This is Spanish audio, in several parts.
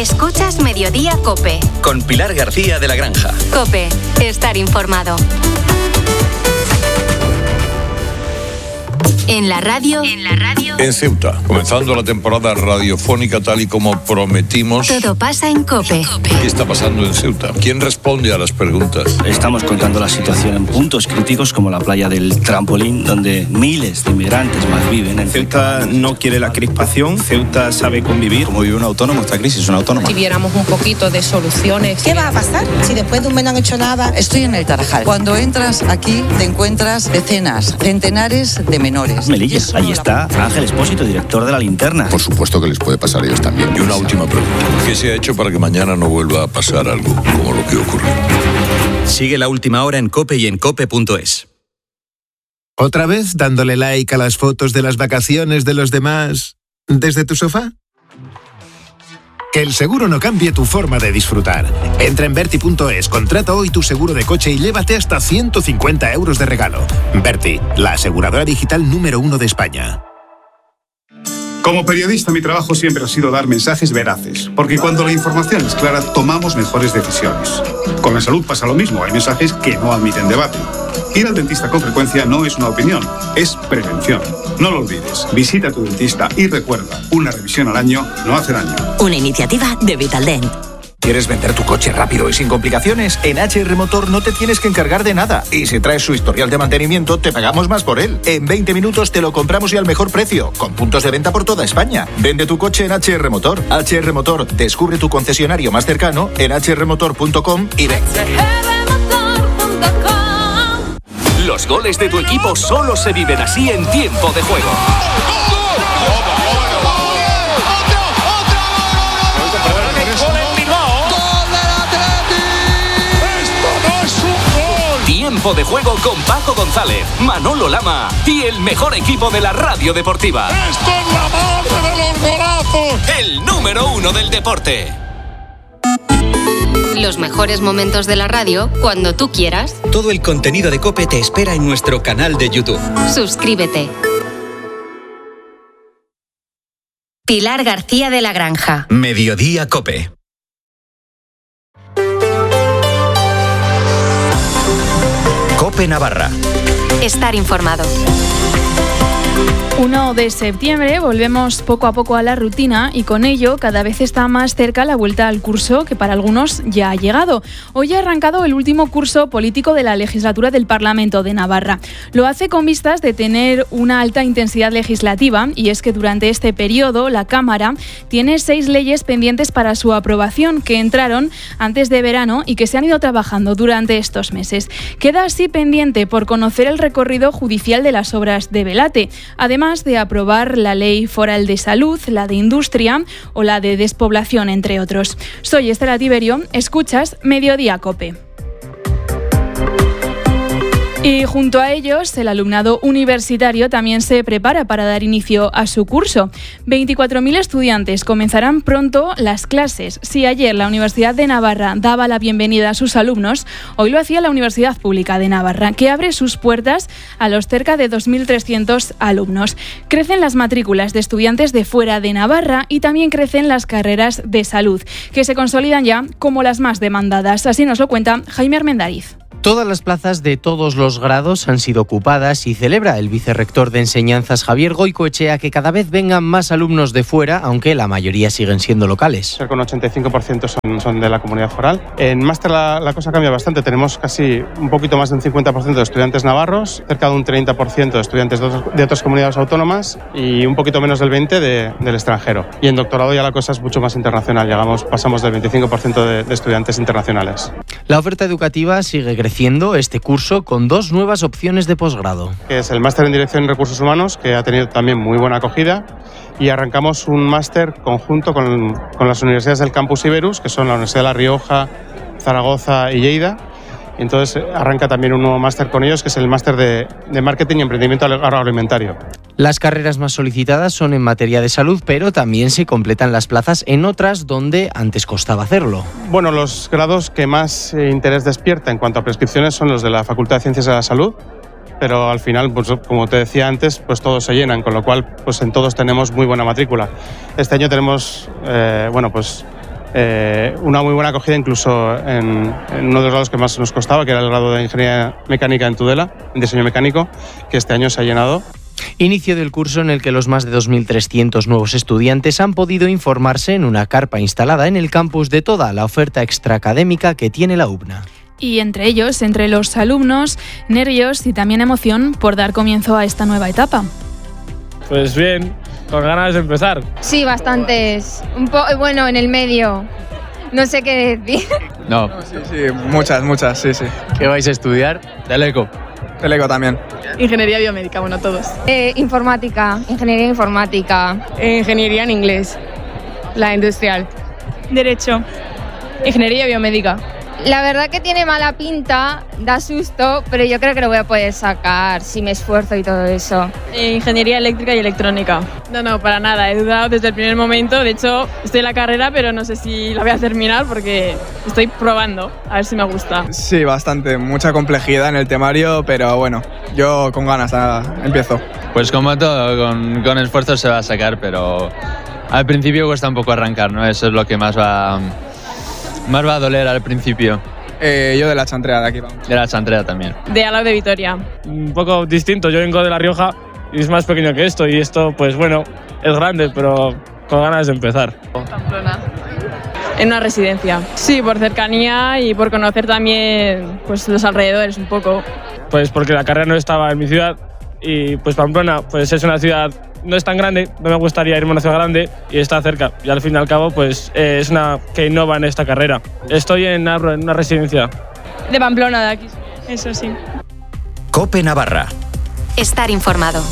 Escuchas Mediodía COPE. Con Pilar García de la Granja. COPE. Estar informado. En la radio. En Ceuta, comenzando la temporada radiofónica tal y como prometimos. Todo pasa en COPE. ¿Qué está pasando en Ceuta? ¿Quién responde a las preguntas? Estamos contando la situación en puntos críticos como la playa del Trampolín, donde miles de inmigrantes malviven. Ceuta no quiere la crispación, Ceuta sabe convivir. Como vive un autónomo, esta crisis es un autónomo. Si viéramos un poquito de soluciones. ¿Qué va a pasar si después de un mes no han hecho nada? Estoy en el Tarajal. Cuando entras aquí te encuentras decenas, centenares de menores. Melilla, ahí está Ángel Espósito, director de La Linterna. Por supuesto que les puede pasar a ellos también. Y una última pregunta. ¿Qué se ha hecho para que mañana no vuelva a pasar algo como lo que ocurrió? Sigue La Última Hora en COPE y en COPE.es. ¿Otra vez dándole like a las fotos de las vacaciones de los demás desde tu sofá? Que el seguro no cambie tu forma de disfrutar. Entra en Verti.es, contrata hoy tu seguro de coche y llévate hasta 150 euros de regalo. Verti, la aseguradora digital número 1 de España. Como periodista, mi trabajo siempre ha sido dar mensajes veraces, porque cuando la información es clara, tomamos mejores decisiones. Con la salud pasa lo mismo, hay mensajes que no admiten debate. Ir al dentista con frecuencia no es una opinión, es prevención. No lo olvides, visita a tu dentista y recuerda, una revisión al año no hace daño. Una iniciativa de Vitaldent. ¿Quieres vender tu coche rápido y sin complicaciones? En HR Motor no te tienes que encargar de nada. Y si traes su historial de mantenimiento, te pagamos más por él. En 20 minutos te lo compramos y al mejor precio, con puntos de venta por toda España. Vende tu coche en HR Motor. HR Motor, descubre tu concesionario más cercano en hrmotor.com y ven. Los goles de tu equipo solo se viven así en tiempo de juego. Tiempo de juego con Paco González, Manolo Lama y el mejor equipo de la radio deportiva. ¡Esto es la madre de los golazos! El número 1 del deporte. Los mejores momentos de la radio cuando tú quieras. Todo el contenido de COPE te espera en nuestro canal de YouTube. Suscríbete. Pilar García de la Granja. Mediodía COPE. COPE Navarra. Estar informado. 1 de septiembre volvemos poco a poco a la rutina y con ello cada vez está más cerca la vuelta al curso que para algunos ya ha llegado. Hoy ha arrancado el último curso político de la legislatura del Parlamento de Navarra. Lo hace con vistas de tener una alta intensidad legislativa y es que durante este periodo la Cámara tiene 6 leyes pendientes para su aprobación que entraron antes de verano y que se han ido trabajando durante estos meses. Queda así pendiente por conocer el recorrido judicial de las obras de Belate, además de aprobar la Ley Foral de Salud, la de Industria o la de Despoblación, entre otros. Soy Estela Tiberio, escuchas Mediodía COPE. Y junto a ellos, el alumnado universitario también se prepara para dar inicio a su curso. 24.000 estudiantes comenzarán pronto las clases. Si ayer la Universidad de Navarra daba la bienvenida a sus alumnos, hoy lo hacía la Universidad Pública de Navarra, que abre sus puertas a los cerca de 2.300 alumnos. Crecen las matrículas de estudiantes de fuera de Navarra y también crecen las carreras de salud, que se consolidan ya como las más demandadas. Así nos lo cuenta Jaime Armendariz. Todas las plazas de todos los grados han sido ocupadas y celebra el vicerrector de Enseñanzas Javier Goicoechea que cada vez vengan más alumnos de fuera, aunque la mayoría siguen siendo locales. Con 85% son de la comunidad foral. En máster la cosa cambia bastante, tenemos casi un poquito más de un 50% de estudiantes navarros, cerca de un 30% de estudiantes de otras comunidades autónomas y un poquito menos del 20% del extranjero. Y en doctorado ya la cosa es mucho más internacional, pasamos del 25% de estudiantes internacionales. La oferta educativa sigue creciendo este curso con 2 nuevas opciones de posgrado. Que es el máster en Dirección y Recursos Humanos, que ha tenido también muy buena acogida, y arrancamos un máster conjunto con las universidades del Campus Iberus, que son la Universidad de La Rioja, Zaragoza y Lleida. Entonces arranca también un nuevo máster con ellos, que es el máster de Marketing y Emprendimiento Agroalimentario. Las carreras más solicitadas son en materia de salud, pero también se completan las plazas en otras donde antes costaba hacerlo. Bueno, los grados que más interés despierta en cuanto a prescripciones son los de la Facultad de Ciencias de la Salud, pero al final, pues, como te decía antes, pues todos se llenan, con lo cual pues en todos tenemos muy buena matrícula. Este año tenemos una muy buena acogida incluso en uno de los grados que más nos costaba, que era el grado de Ingeniería Mecánica en Tudela, en diseño mecánico, que este año se ha llenado. Inicio del curso en el que los más de 2.300 nuevos estudiantes han podido informarse en una carpa instalada en el campus de toda la oferta extraacadémica que tiene la UBNA. Y entre ellos, entre los alumnos, nervios y también emoción por dar comienzo a esta nueva etapa. Pues bien, con ganas de empezar. Sí, bastantes. Bueno, en el medio. No sé qué decir. No. Sí, muchas, sí. ¿Qué vais a estudiar? Teleco también. Ingeniería biomédica, bueno, todos. Informática, ingeniería informática. Ingeniería en inglés, la industrial. Derecho, ingeniería biomédica. La verdad que tiene mala pinta, da susto, pero yo creo que lo voy a poder sacar si me esfuerzo y todo eso. Ingeniería eléctrica y electrónica. No, para nada, he dudado desde el primer momento. De hecho, estoy en la carrera, pero no sé si la voy a terminar porque estoy probando, a ver si me gusta. Sí, bastante, mucha complejidad en el temario, pero bueno, yo con ganas empiezo. Pues como todo, con esfuerzo se va a sacar, pero al principio cuesta un poco arrancar, ¿no? Eso es lo que más va a doler al principio. Yo de la Chantrea, de aquí vamos. De la Chantrea también. De Alhau de Vitoria. Un poco distinto, yo vengo de La Rioja y es más pequeño que esto, y esto, pues bueno, es grande, pero con ganas de empezar. Pamplona. En una residencia. Sí, por cercanía y por conocer también pues los alrededores un poco. Pues porque la carrera no estaba en mi ciudad y pues Pamplona pues es una ciudad, no es tan grande, no me gustaría irme a una ciudad grande y está cerca. Y al fin y al cabo pues es una que innova en esta carrera. Estoy en Arro, en una residencia. De Pamplona, de aquí, eso sí. COPE Navarra. Estar informado.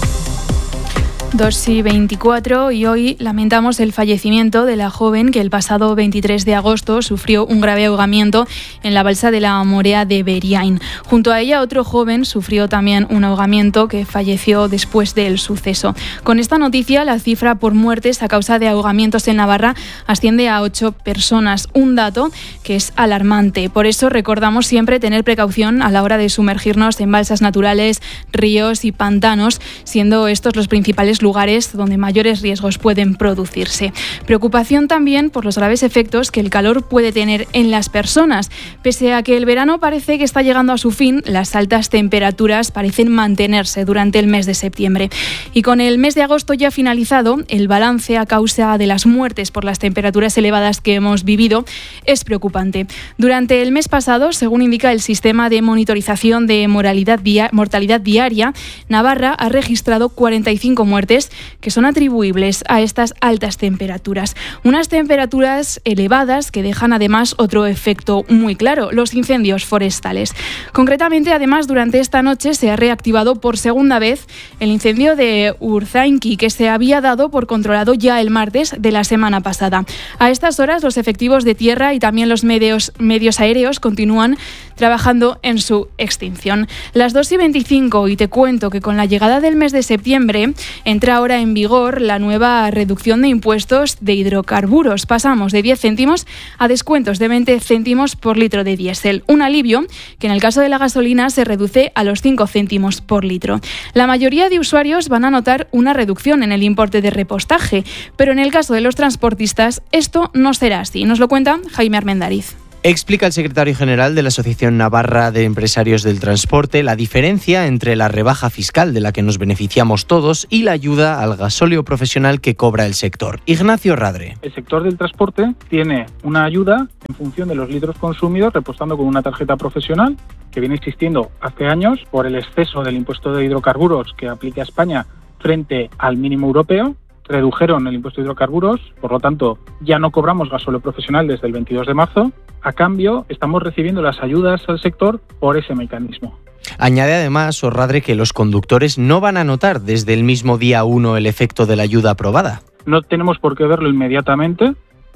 2:24 y hoy lamentamos el fallecimiento de la joven que el pasado 23 de agosto sufrió un grave ahogamiento en la balsa de la Morea de Beriain. Junto a ella, otro joven sufrió también un ahogamiento que falleció después del suceso. Con esta noticia, la cifra por muertes a causa de ahogamientos en Navarra asciende a 8 personas, un dato que es alarmante. Por eso recordamos siempre tener precaución a la hora de sumergirnos en balsas naturales, ríos y pantanos, siendo estos los principales lugares donde mayores riesgos pueden producirse. Preocupación también por los graves efectos que el calor puede tener en las personas. Pese a que el verano parece que está llegando a su fin, las altas temperaturas parecen mantenerse durante el mes de septiembre. Y con el mes de agosto ya finalizado, el balance a causa de las muertes por las temperaturas elevadas que hemos vivido es preocupante. Durante el mes pasado, según indica el sistema de monitorización de mortalidad diaria, Navarra ha registrado 45 muertes que son atribuibles a estas altas temperaturas. Unas temperaturas elevadas que dejan además otro efecto muy claro, los incendios forestales. Concretamente, además, durante esta noche se ha reactivado por segunda vez el incendio de Urzainqui, que se había dado por controlado ya el martes de la semana pasada. A estas horas, los efectivos de tierra y también los medios aéreos continúan trabajando en su extinción. Las 2:25 y te cuento que con la llegada del mes de septiembre entra ahora en vigor la nueva reducción de impuestos de hidrocarburos. Pasamos de 10 céntimos a descuentos de 20 céntimos por litro de diésel. Un alivio que en el caso de la gasolina se reduce a los 5 céntimos por litro. La mayoría de usuarios van a notar una reducción en el importe de repostaje, pero en el caso de los transportistas esto no será así. Nos lo cuenta Jaime Armendariz. Explica el secretario general de la Asociación Navarra de Empresarios del Transporte la diferencia entre la rebaja fiscal de la que nos beneficiamos todos y la ayuda al gasóleo profesional que cobra el sector. Ignacio Radre. El sector del transporte tiene una ayuda en función de los litros consumidos repostando con una tarjeta profesional que viene existiendo hace años por el exceso del impuesto de hidrocarburos que aplica España frente al mínimo europeo. Redujeron el impuesto de hidrocarburos, por lo tanto ya no cobramos gasóleo profesional desde el 22 de marzo. A cambio, estamos recibiendo las ayudas al sector por ese mecanismo. Añade además, Orradre, que los conductores no van a notar desde el mismo día 1 el efecto de la ayuda aprobada. No tenemos por qué verlo inmediatamente,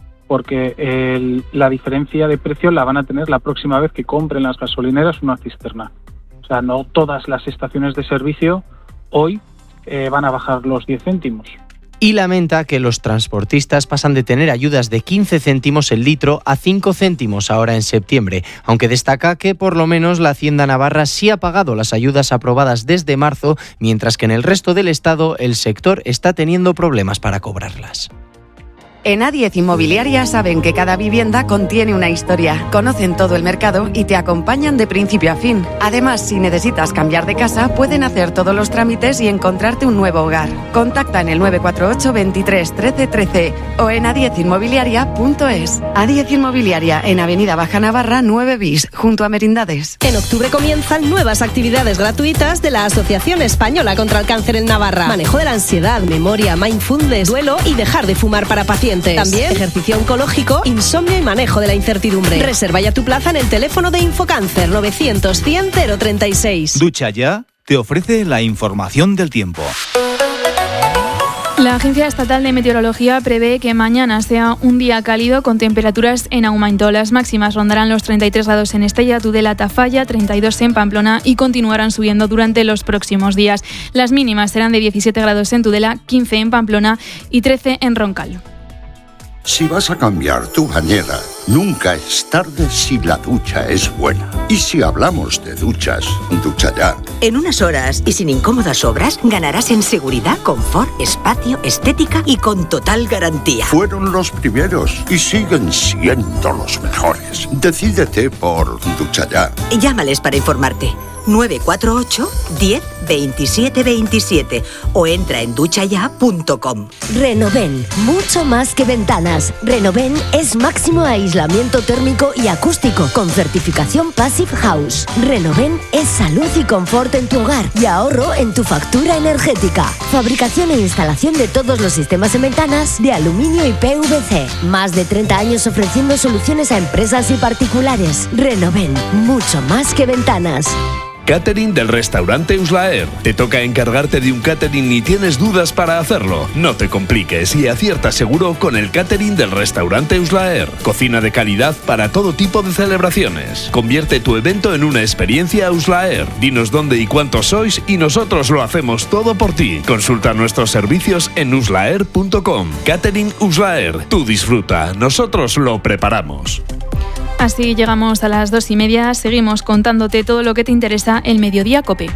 porque la diferencia de precio la van a tener la próxima vez que compren las gasolineras una cisterna. O sea, no todas las estaciones de servicio hoy van a bajar los 10 céntimos. Y lamenta que los transportistas pasan de tener ayudas de 15 céntimos el litro a 5 céntimos ahora en septiembre, aunque destaca que por lo menos la Hacienda Navarra sí ha pagado las ayudas aprobadas desde marzo, mientras que en el resto del Estado el sector está teniendo problemas para cobrarlas. En A10 Inmobiliaria saben que cada vivienda contiene una historia, conocen todo el mercado y te acompañan de principio a fin. Además, si necesitas cambiar de casa, pueden hacer todos los trámites y encontrarte un nuevo hogar. Contacta en el 948 23 13 13 o en a10inmobiliaria.es. A10 Inmobiliaria, en Avenida Baja Navarra 9 bis, junto a Merindades. En octubre comienzan nuevas actividades gratuitas de la Asociación Española contra el Cáncer en Navarra. Manejo de la ansiedad, memoria, mindfulness, duelo y dejar de fumar para pacientes. También ejercicio oncológico, insomnio y manejo de la incertidumbre. Reserva ya tu plaza en el teléfono de Infocáncer 900 100 036. Ducha Ya te ofrece la información del tiempo. La Agencia Estatal de Meteorología prevé que mañana sea un día cálido con temperaturas en aumento. Las máximas rondarán los 33 grados en Estella, Tudela, Tafalla, 32 en Pamplona y continuarán subiendo durante los próximos días. Las mínimas serán de 17 grados en Tudela, 15 en Pamplona y 13 en Roncal. Si vas a cambiar tu bañera, nunca es tarde si la ducha es buena. Y si hablamos de duchas, Ducha Ya. En unas horas y sin incómodas obras, ganarás en seguridad, confort, espacio, estética y con total garantía. Fueron los primeros y siguen siendo los mejores. Decídete por Ducha Ya. Llámales para informarte. 948 10 27 27 o entra en duchaya.com. Renoven, mucho más que ventanas. Renoven es máximo aislamiento térmico y acústico con certificación Passive House. Renoven es salud y confort en tu hogar y ahorro en tu factura energética. Fabricación e instalación de todos los sistemas en ventanas de aluminio y PVC. Más de 30 años ofreciendo soluciones a empresas y particulares. Renoven, mucho más que ventanas. Catering del restaurante Uslaer. ¿Te toca encargarte de un catering y tienes dudas para hacerlo? No te compliques y acierta seguro con el catering del restaurante Uslaer. Cocina de calidad para todo tipo de celebraciones. Convierte tu evento en una experiencia Uslaer. Dinos dónde y cuántos sois y nosotros lo hacemos todo por ti. Consulta nuestros servicios en uslaer.com. Catering Uslaer. Tú disfruta, nosotros lo preparamos. Así llegamos a las 2:30. Seguimos contándote todo lo que te interesa el Mediodía COPE.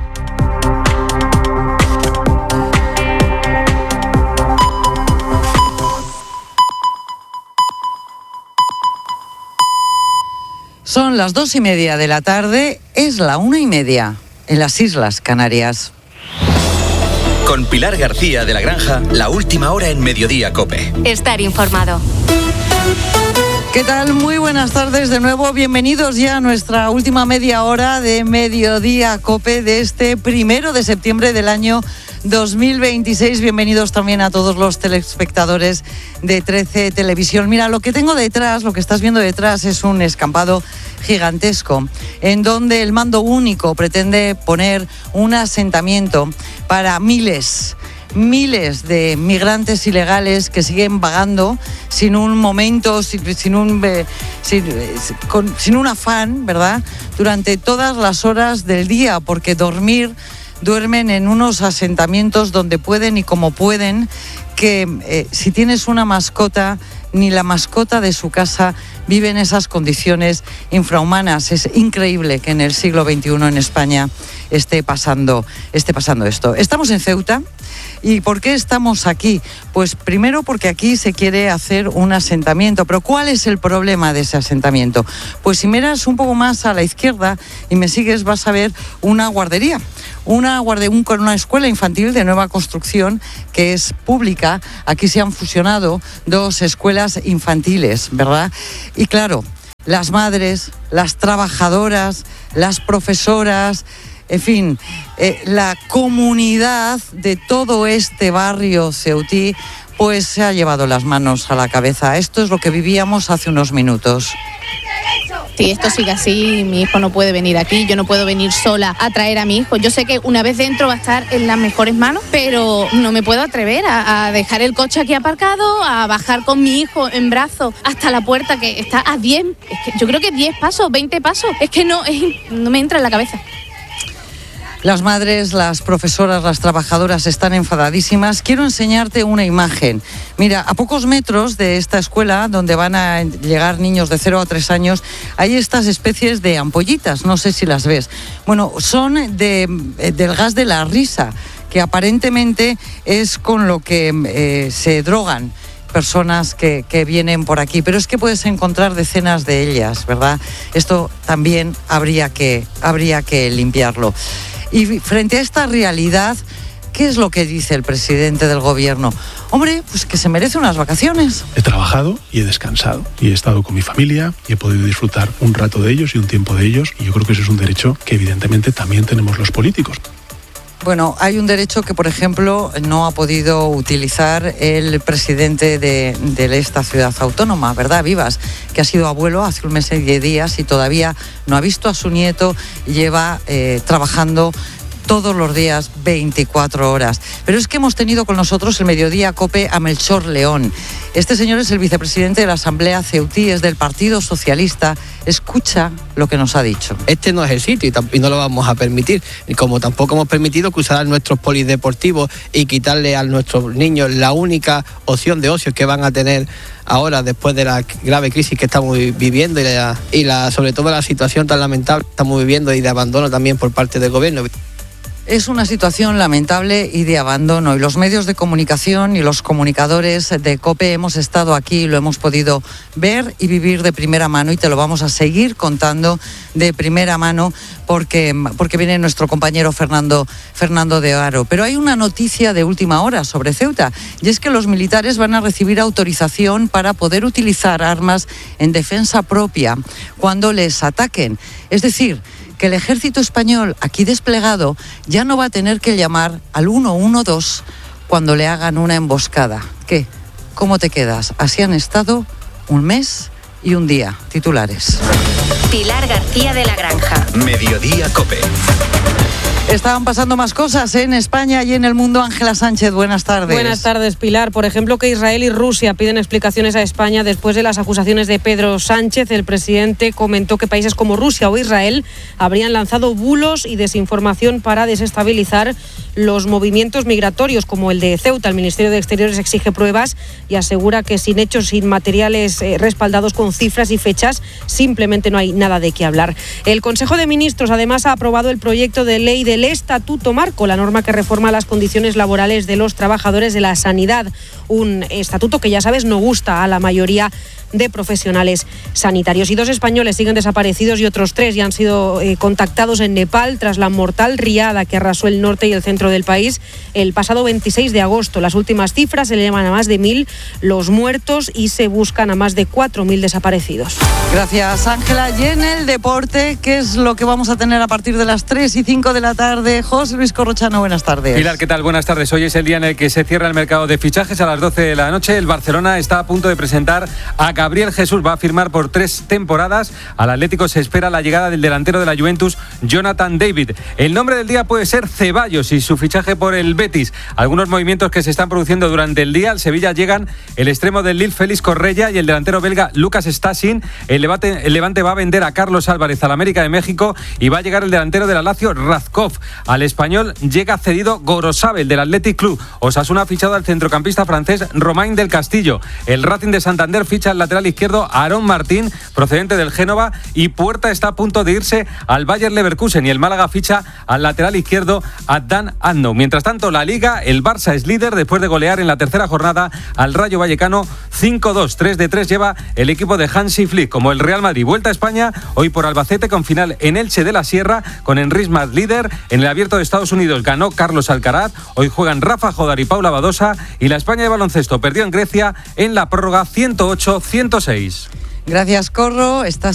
Son las 2:30 de la tarde, es la 1:30 en las Islas Canarias. Con Pilar García de la Granja, la última hora en Mediodía COPE. Estar informado. ¿Qué tal? Muy buenas tardes de nuevo. Bienvenidos ya a nuestra última media hora de Mediodía COPE de este 1 de septiembre del año 2026. Bienvenidos también a todos los telespectadores de 13 Televisión. Mira, lo que tengo detrás, lo que estás viendo detrás es un escampado gigantesco en donde el mando único pretende poner un asentamiento para miles de migrantes ilegales que siguen vagando sin un momento, sin un afán, ¿verdad?, durante todas las horas del día, porque duermen en unos asentamientos donde pueden y como pueden, que si tienes una mascota, ni la mascota de su casa vive en esas condiciones infrahumanas. Es increíble que en el siglo XXI en España esté pasando esto. Estamos en Ceuta. ¿Y por qué estamos aquí? Pues primero porque aquí se quiere hacer un asentamiento. ¿Pero cuál es el problema de ese asentamiento? Pues si miras un poco más a la izquierda y me sigues, vas a ver una guardería. Con una escuela infantil de nueva construcción que es pública. Aquí se han fusionado dos escuelas infantiles, ¿verdad? Y claro, las madres, las trabajadoras, las profesoras, en fin, la comunidad de todo este barrio ceutí, pues se ha llevado las manos a la cabeza. Esto es lo que vivíamos hace unos minutos. Si esto sigue así, mi hijo no puede venir aquí, yo no puedo venir sola a traer a mi hijo. Yo sé que una vez dentro va a estar en las mejores manos, pero no me puedo atrever a dejar el coche aquí aparcado, a bajar con mi hijo en brazos hasta la puerta que está a 10, yo creo que 10 pasos, 20 pasos. Es que no me entra en la cabeza. Las madres, las profesoras, las trabajadoras están enfadadísimas. Quiero enseñarte una imagen. Mira, a pocos metros de esta escuela, donde van a llegar niños de 0 a 3 años, hay estas especies de ampollitas, no sé si las ves. Bueno, son del gas de la risa, que aparentemente es con lo que se drogan. personas que vienen por aquí, pero es que puedes encontrar decenas de ellas, ¿verdad? Esto también habría que limpiarlo. Y frente a esta realidad, ¿qué es lo que dice el presidente del gobierno? Hombre, pues que se merece unas vacaciones. He trabajado y he descansado y he estado con mi familia y he podido disfrutar un rato de ellos y un tiempo de ellos, y yo creo que eso es un derecho que evidentemente también tenemos los políticos. Bueno, hay un derecho que, por ejemplo, no ha podido utilizar el presidente de esta ciudad autónoma, ¿verdad, Vivas? Que ha sido abuelo hace un mes y 10 días y todavía no ha visto a su nieto, lleva trabajando todos los días 24 horas. Pero es que hemos tenido con nosotros el Mediodía COPE a Melchor León. Este señor es el vicepresidente de la Asamblea Ceutí, es del Partido Socialista. Escucha lo que nos ha dicho. Este no es el sitio y no lo vamos a permitir. Y como tampoco hemos permitido que usaran nuestros polideportivos y quitarle a nuestros niños la única opción de ocio que van a tener ahora después de la grave crisis que estamos viviendo y sobre todo la situación tan lamentable que estamos viviendo y de abandono también por parte del gobierno. Es una situación lamentable y de abandono, y los medios de comunicación y los comunicadores de COPE hemos estado aquí y lo hemos podido ver y vivir de primera mano, y te lo vamos a seguir contando de primera mano porque viene nuestro compañero Fernando de Aro. Pero hay una noticia de última hora sobre Ceuta, y es que los militares van a recibir autorización para poder utilizar armas en defensa propia cuando les ataquen. Es decir, que el ejército español aquí desplegado ya no va a tener que llamar al 112 cuando le hagan una emboscada. ¿Qué? ¿Cómo te quedas? Así han estado un mes y un día. Titulares. Pilar García de la Granja. Mediodía COPE. Estaban pasando más cosas en España y en el mundo. Ángela Sánchez, buenas tardes. Buenas tardes, Pilar. Por ejemplo, que Israel y Rusia piden explicaciones a España después de las acusaciones de Pedro Sánchez. El presidente comentó que países como Rusia o Israel habrían lanzado bulos y desinformación para desestabilizar los movimientos migratorios, como el de Ceuta. El Ministerio de Exteriores exige pruebas y asegura que sin hechos, sin materiales respaldados con cifras y fechas, simplemente no hay nada de qué hablar. El Consejo de Ministros, además, ha aprobado el proyecto de ley del Estatuto Marco, la norma que reforma las condiciones laborales de los trabajadores de la sanidad. Un estatuto que, ya sabes, no gusta a la mayoría de profesionales sanitarios. Y 2 españoles siguen desaparecidos y otros 3 ya han sido contactados en Nepal tras la mortal riada que arrasó el norte y el centro del país el pasado 26 de agosto. Las últimas cifras se elevan a más de 1.000 los muertos y se buscan a más de 4.000 desaparecidos. Gracias, Ángela. Y en el deporte, ¿qué es lo que vamos a tener a partir de las 3 y 5 de la tarde? José Luis Corrochano, buenas tardes. Pilar, ¿qué tal? Buenas tardes. Hoy es el día en el que se cierra el mercado de fichajes a las 12 de la noche. El Barcelona está a punto de presentar a Gabriel Jesús, va a firmar por 3 temporadas. Al Atlético se espera la llegada del delantero de la Juventus, Jonathan David. El nombre del día puede ser Ceballos y su fichaje por el Betis. Algunos movimientos que se están produciendo durante el día. Al Sevilla llegan el extremo del Lille, Félix Correia, y el delantero belga, Lucas Stasin. El Levante va a vender a Carlos Álvarez al América de México y va a llegar el delantero de la Lazio, Razkov. Al Español llega cedido Gorosabel del Athletic Club. Osasuna ha fichado al centrocampista francés Romain del Castillo. El Racing de Santander ficha al lateral izquierdo Aarón Martín, procedente del Génova, y Puerta está a punto de irse al Bayer Leverkusen, y el Málaga ficha al lateral izquierdo a Dan Adno. Mientras tanto, la Liga, el Barça es líder después de golear en la tercera jornada al Rayo Vallecano 5-2. 3 de 3 lleva el equipo de Hansi Flick. Como el Real Madrid. Vuelta a España hoy por Albacete con final en Elche de la Sierra, con Enric Mas líder. En el Abierto de Estados Unidos ganó Carlos Alcaraz. Hoy juegan Rafa Jodar y Paula Badosa, y la España de baloncesto perdió en Grecia en la prórroga 108-106. Gracias, Corro. Estás